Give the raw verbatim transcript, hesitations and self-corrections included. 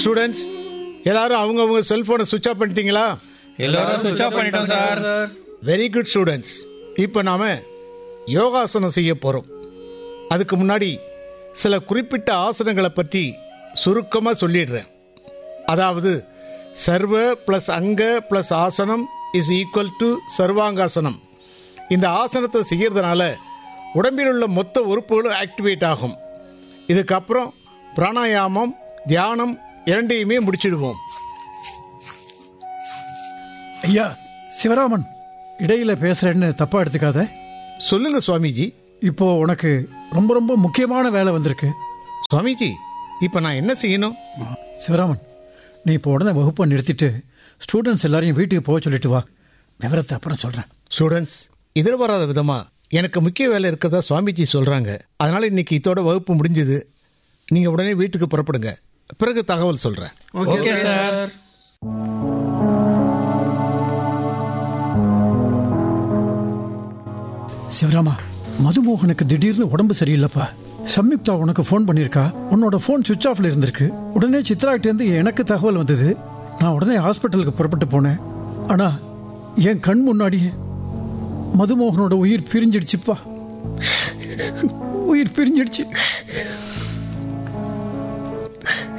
Students எல்லாரும் அவங்க அவங்க செல்போனை சுவிட்ச் ஆஃப் பண்ணிட்டீங்களா? எல்லாரும் சுவிட்ச் ஆஃப் பண்ணிட்டோம் சார். Very good students. இப்போ நாம யோகாசனம் செய்ய போறோம். அதுக்கு முன்னாடி சில குறிப்பிட்ட ஆசனங்களை பற்றி சுருக்கமாக சொல்லிடுறேன். அதாவது சர்வ பிளஸ் அங்க பிளஸ் ஆசனம் இஸ் ஈக்குவல் டு சர்வாங்காசனம். இந்த ஆசனத்தை செய்யறதுனால உடம்பில் உள்ள மொத்த உறுப்புகளும் ஆக்டிவேட் ஆகும். இதுக்கப்புறம் பிராணாயாமம், தியானம் இரண்டையுமே முடிச்சிடுவோம். ஐயா சிவராமன், இடையில பேசுறேன்னு தப்பா எடுத்துக்காத. சொல்லுங்க சுவாமிஜி. இப்போ உனக்கு ரொம்ப ரொம்ப முக்கியமான வேலை வந்திருக்கு. சுவாமிஜி, இப்போ நான் என்ன செய்யணும்? சிவராமன், நீ இப்போ உடனே வகுப்பை நிறுத்திட்டு ஸ்டூடெண்ட்ஸ் எல்லாரையும் வீட்டுக்கு போக சொல்லிட்டு வா. விவரத்தை அப்புறம் சொல்றேன். ஸ்டூடெண்ட்ஸ், எதிர்பாராத விதமா எனக்கு முக்கிய வேலை இருக்கிறதா சுவாமிஜி சொல்றாங்க. அதனால இன்னைக்கு இதோட வகுப்பு முடிஞ்சது. நீங்க உடனே வீட்டுக்கு புறப்படுங்க. பிறகு தகவல் சொல்றேன். Okay sir. சிவராமா, மதுமோகனுக்கு திடீர்னு உடம்பு சரியில்லைப்பா. சம்யுக்தா உனக்கு ஃபோன் பண்ணிருக்கா. உன்னோட ஃபோன் சுவிட்ச் ஆஃப்ல இருந்திருக்கு. உடனே சித்ராகிட்ட இருந்து எனக்கு தகவல் வந்தது. நான் உடனே ஹாஸ்பிட்டலுக்கு புறப்பட்டு போனேன். ஆனா என் கண் முன்னாடியே மதுமோகனோட உயிர் பிரிஞ்சிடுச்சுப்பா. உயிர் பிரிஞ்சிடுச்சு.